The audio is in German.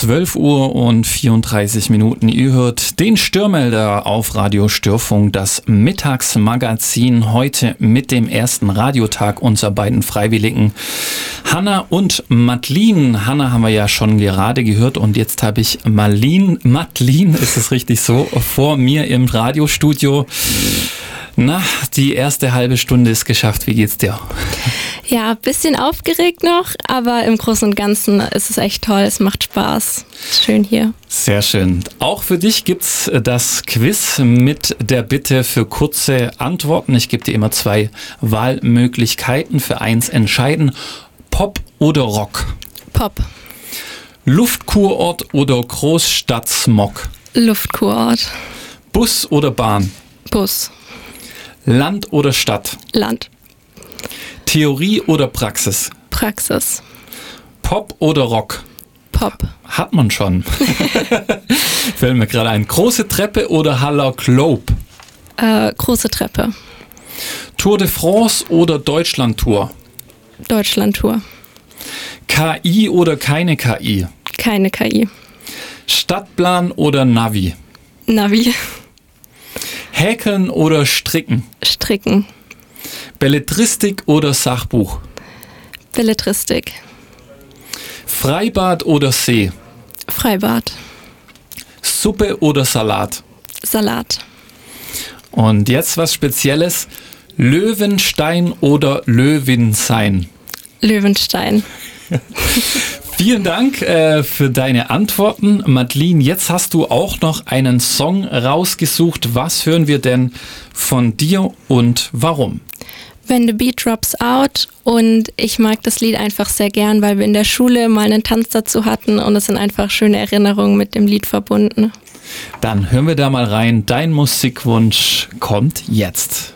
12 Uhr und 34 Minuten. Ihr hört den Störmelder auf Radio Störfunk, das Mittagsmagazin, heute mit dem ersten Radiotag unserer beiden Freiwilligen Hanna und Madeline. Hanna haben wir ja schon gerade gehört und jetzt habe ich Madeline, ist es richtig so, vor mir im Radiostudio. Na, die erste halbe Stunde ist geschafft. Wie geht's dir? Ja, ein bisschen aufgeregt noch, aber im Großen und Ganzen ist es echt toll. Es macht Spaß. Schön hier. Sehr schön. Auch für dich gibt's das Quiz mit der Bitte für kurze Antworten. Ich gebe dir immer 2 Wahlmöglichkeiten. Für 1 entscheiden. Pop oder Rock? Pop. Luftkurort oder Großstadtsmog? Luftkurort. Bus oder Bahn? Bus. Land oder Stadt? Land. Theorie oder Praxis? Praxis. Pop oder Rock? Pop. Hat man schon. Fällt mir gerade ein. Große Treppe oder Haller Globe? Große Treppe. Tour de France oder Deutschlandtour? Deutschlandtour. KI oder keine KI? Keine KI. Stadtplan oder Navi? Navi. Häkeln oder Stricken? Stricken. Belletristik oder Sachbuch? Belletristik. Freibad oder See? Freibad. Suppe oder Salat? Salat. Und jetzt was Spezielles. Löwenstein oder Löwinsein? Löwenstein. Vielen Dank für deine Antworten. Madeline, jetzt hast du auch noch einen Song rausgesucht. Was hören wir denn von dir und warum? When the Beat Drops Out, und ich mag das Lied einfach sehr gern, weil wir in der Schule mal einen Tanz dazu hatten und es sind einfach schöne Erinnerungen mit dem Lied verbunden. Dann hören wir da mal rein. Dein Musikwunsch kommt jetzt.